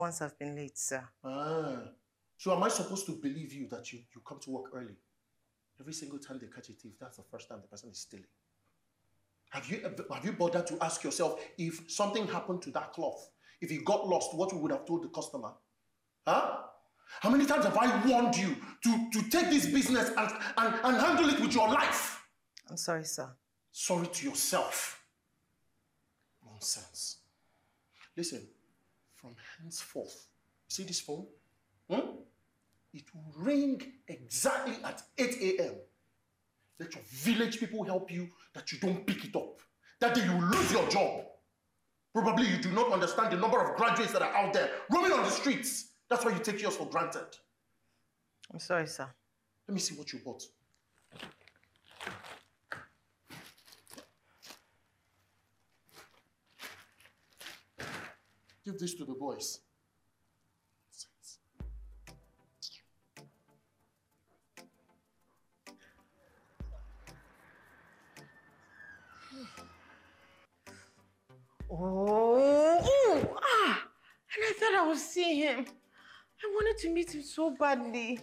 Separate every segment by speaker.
Speaker 1: once I've been late, sir.
Speaker 2: So am I supposed to believe you that you come to work early? Every single time they catch a thief, that's the first time the person is stealing. Have you bothered to ask yourself if something happened to that cloth? If it got lost, what we would have told the customer? Huh? How many times have I warned you to take this business and handle it with your life?
Speaker 1: I'm sorry, sir.
Speaker 2: Sorry to yourself. Nonsense. Listen, from henceforth, see this phone? It will ring exactly at 8 a.m. Let your village people help you that you don't pick it up. That day you will lose your job. Probably you do not understand the number of graduates that are out there roaming on the streets. That's why you take yours for granted.
Speaker 1: I'm sorry, sir.
Speaker 2: Let me see what you bought. Give this to the boys.
Speaker 1: And I thought I would see him. I wanted to meet him so badly.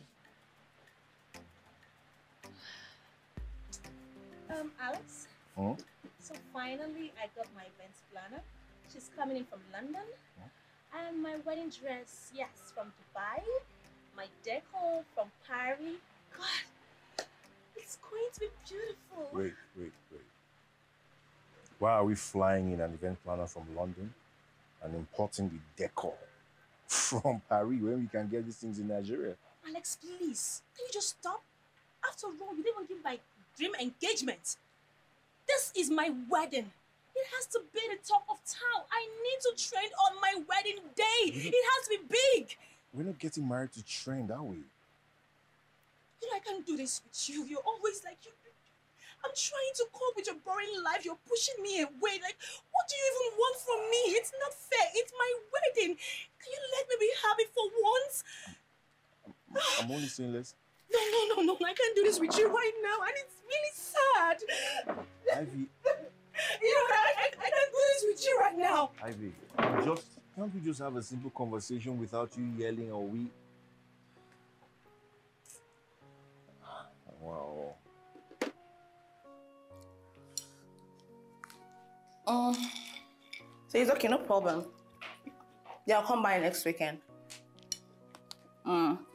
Speaker 3: Alex? So finally, I got my events planner. She's coming in from London. And my wedding dress, yes, from Dubai. My decor from Paris. God, it's going to be beautiful.
Speaker 4: Wait. Why are we flying in an event planner from London and importing the decor from Paris when we can get these things in Nigeria?
Speaker 3: Alex, please, can you just stop? After all, you didn't even give my dream engagement. This is my wedding. It has to be the talk of town. I need to trend on my wedding day. It has to be big.
Speaker 4: We're not getting married to trend, are we?
Speaker 3: You know, I can't do this with you. You're always like, I'm trying to cope with your boring life. You're pushing me away. Like, what do you even want from me? It's not fair. It's my wedding. Can you let me be happy for once?
Speaker 4: I'm only saying this.
Speaker 3: No. I can't do this with you right now. And it's really sad.
Speaker 4: Ivy.
Speaker 3: You know, I can't do this with you right now.
Speaker 4: Ivy, can't we just have a simple conversation without you yelling or we? Wow.
Speaker 5: So it's okay, no problem. Yeah, I'll come by next weekend.